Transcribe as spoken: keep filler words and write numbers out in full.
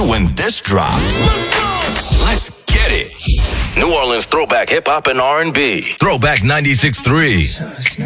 when this dropped. Let's go! Let's get it. New Orleans throwback hip hop and R and B. Throwback ninety-six point three.